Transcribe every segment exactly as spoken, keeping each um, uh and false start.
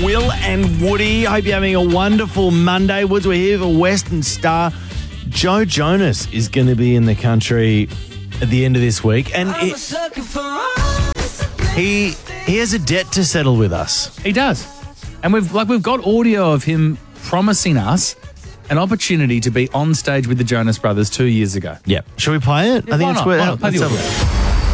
Will and Woody. Hope you're having a wonderful Monday. Woods, we're here for Western Star. Joe Jonas is going to be in the country at the end of this week. And it, he he has a debt to settle with us. He does. And we've like we've got audio of him promising us an opportunity to be on stage with the Jonas Brothers two years ago. Yep. Should we play it? Yeah, I think why it's not? worth Why not? Play let's the have a audio. look.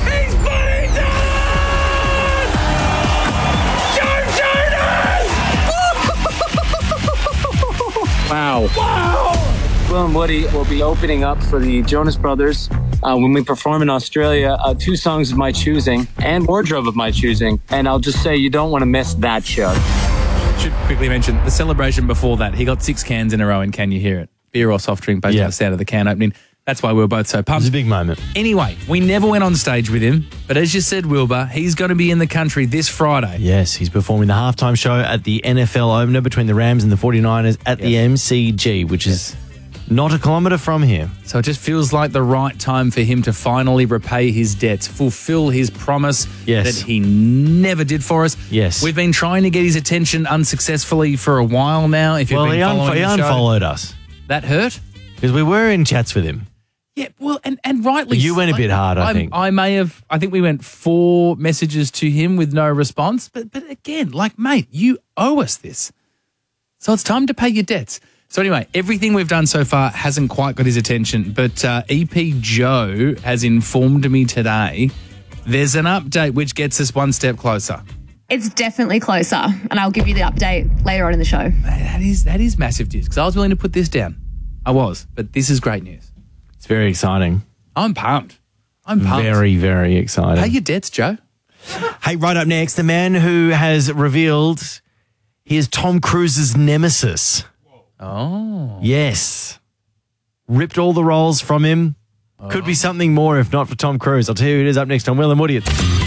Wow. Wow. Will and Woody will be opening up for the Jonas Brothers uh, when we perform in Australia. Uh, two songs of my choosing and wardrobe of my choosing. And I'll just say you don't want to miss that show. Should quickly mention the celebration before that. He got six cans in a row in Can You Hear It? Beer or soft drink based Yeah. on the sound of the can opening. That's why we were both so It pumped. was a big moment. Anyway, we never went on stage with him, but as you said, Wilbur, he's going to be in the country this Friday. Yes, he's performing the halftime show at the N F L opener between the Rams and the forty-niners at the Yes. M C G, which is not a kilometre from here. So it just feels like the right time for him to finally repay his debts, fulfill his promise Yes. that he never did for us. Yes. We've been trying to get his attention unsuccessfully for a while now. If you've Well, been he, following unfo- he the show, unfollowed us that hurt. because we were in chats with him. Yeah, well, and, and rightly You went a so. bit hard, I think. I may have, I think we went four messages to him with no response. But but again, like, mate, you owe us this. So it's time to pay your debts. So anyway, everything we've done so far hasn't quite got his attention. But uh, E P Joe has informed me today there's an update which gets us one step closer. It's definitely closer, and I'll give you the update later on in the show. That is, that is massive news because I was willing to put this down. I was, but this is great news. It's very exciting. I'm pumped. I'm pumped. Very, very exciting. Pay your debts, Joe. Hey, right up next, the man who has revealed he is Tom Cruise's nemesis. Oh. Yes. Ripped all the roles from him. Could be something more if not for Tom Cruise. I'll tell you who it is up next on Will and Woody.